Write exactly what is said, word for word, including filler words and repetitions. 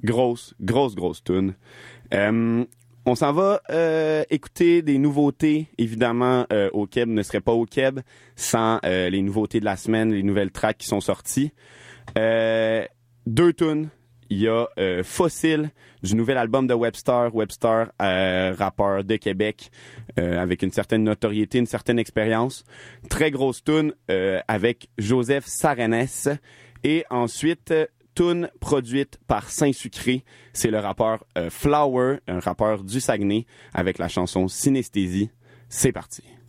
Grosse, grosse, grosse tune. Euh, on s'en va euh, écouter des nouveautés. Évidemment, euh, au Keb ne serait pas au Keb sans euh, les nouveautés de la semaine, les nouvelles tracks qui sont sorties. Euh, deux tunes. Il y a euh, Fossile du nouvel album de Webster. Webster, euh, rappeur de Québec, euh, avec une certaine notoriété, une certaine expérience. Très grosse tune euh, avec Joseph Sarenes. Et ensuite, tune produite par Saint-Sucré. C'est le rappeur euh, Flower, un rappeur du Saguenay, avec la chanson Synesthésie. C'est parti.